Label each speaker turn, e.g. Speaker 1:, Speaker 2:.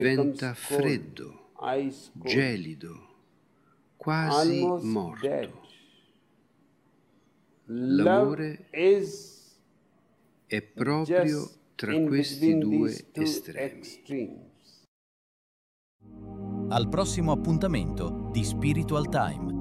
Speaker 1: diventa freddo, gelido, quasi morto. L'amore è proprio tra questi due estremi.
Speaker 2: Al prossimo appuntamento di Spiritual Time.